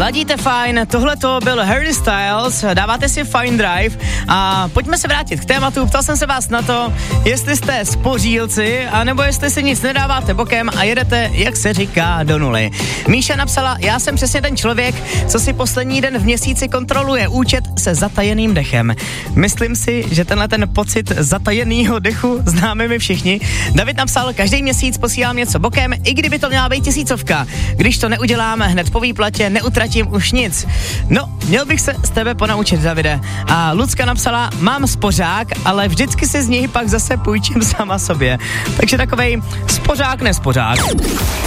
Ladíte fajn, tohle to byl Harry Styles, dáváte si Fine Drive a pojďme se vrátit k tématu. Ptal jsem se vás na to, jestli jste spořílci, anebo jestli si nic nedáváte bokem a jedete, jak se říká, do nuly. Míša napsala, já jsem přesně ten člověk, co si poslední den v měsíci kontroluje účet se zatajeným dechem. Myslím si, že tenhle ten pocit zatajenýho dechu známe my všichni. David napsal, každý měsíc posílám něco bokem, i kdyby to měla být 1000. Když to neuděláme hned po výplatě, neutratím už nic. No, měl bych se z tebe ponaučit, Davide. A Lucka napsala, mám spořák, ale vždycky si z něj pak zase půjčím sama sobě. Takže takovej spořák, nespořák.